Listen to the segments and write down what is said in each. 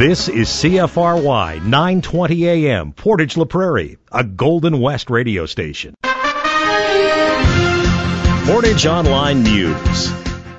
This is CFRY 920 AM, Portage La Prairie, a Golden West radio station. Portage Online News.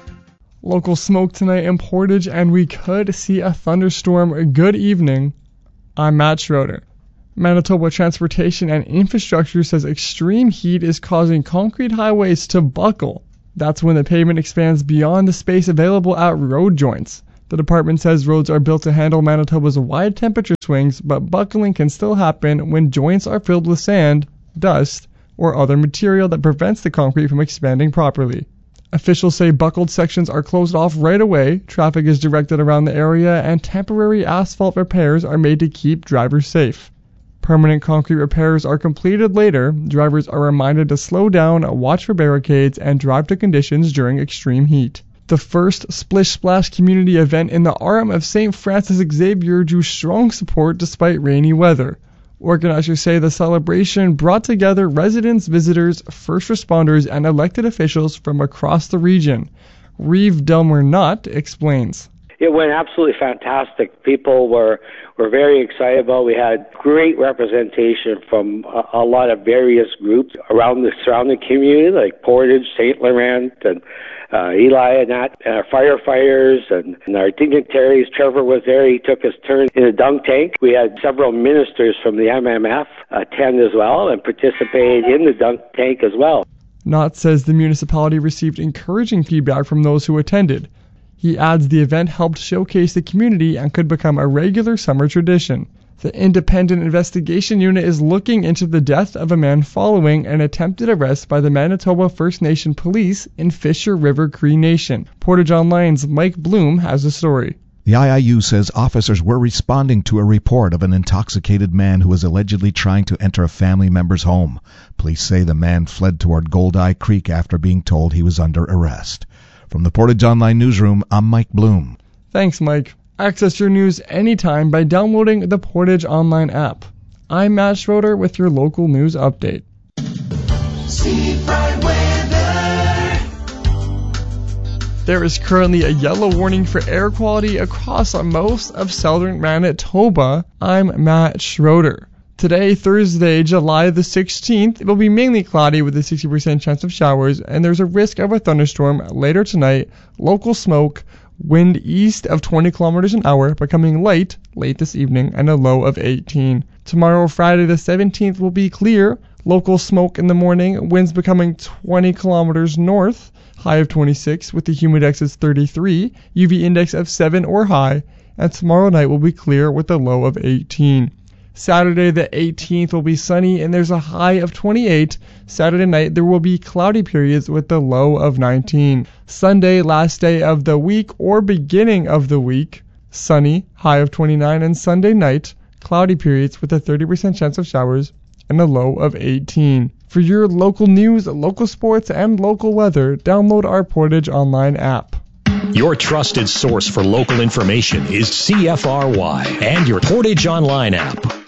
Local smoke tonight in Portage, and we could see a thunderstorm. Good evening. I'm Matt Schroeder. Manitoba Transportation and Infrastructure says extreme heat is causing concrete highways to buckle. That's when the pavement expands beyond the space available at road joints. The department says roads are built to handle Manitoba's wide temperature swings, but buckling can still happen when joints are filled with sand, dust, or other material that prevents the concrete from expanding properly. Officials say buckled sections are closed off right away, traffic is directed around the area, and temporary asphalt repairs are made to keep drivers safe. Permanent concrete repairs are completed later. Drivers are reminded to slow down, watch for barricades, and drive to conditions during extreme heat. The first Splish Splash community event in the arm of St. Francis Xavier drew strong support despite rainy weather. Organizers say the celebration brought together residents, visitors, first responders, and elected officials from across the region. Reeve Delmer-Nutt explains. It went absolutely fantastic. People were very excited about it. We had great representation from a lot of various groups around the surrounding community, like Portage, St. Laurent, and Eli and that, firefighters and our dignitaries. Trevor was there. He took his turn in the dunk tank. We had several ministers from the MMF attend as well and participate in the dunk tank as well. Knott says the municipality received encouraging feedback from those who attended. He adds the event helped showcase the community and could become a regular summer tradition. The Independent Investigation Unit is looking into the death of a man following an attempted arrest by the Manitoba First Nation Police in Fisher River Cree Nation. Portage Online's Mike Bloom has the story. The IIU says officers were responding to a report of an intoxicated man who was allegedly trying to enter a family member's home. Police say the man fled toward Goldeye Creek after being told he was under arrest. From the Portage Online Newsroom, I'm Mike Bloom. Thanks, Mike. Access your news anytime by downloading the Portage Online app. I'm Matt Schroeder with your local news update. There is currently a yellow warning for air quality across most of southern Manitoba. I'm Matt Schroeder. Today, Thursday, July the 16th, it will be mainly cloudy with a 60% chance of showers, and there's a risk of a thunderstorm later tonight. Local smoke, wind east of 20 kilometers an hour, becoming light late this evening, and a low of 18. Tomorrow, Friday the 17th, will be clear. Local smoke in the morning, winds becoming 20 kilometers north, high of 26, with the humidex as 33, UV index of 7 or high, and tomorrow night will be clear with a low of 18. Saturday the 18th will be sunny and there's a high of 28. Saturday night there will be cloudy periods with a low of 19. Sunday, last day of the week or beginning of the week, sunny, high of 29, and Sunday night, cloudy periods with a 30% chance of showers and a low of 18. For your local news, local sports, and local weather, download our Portage Online app. Your trusted source for local information is CFRY and your Portage Online app.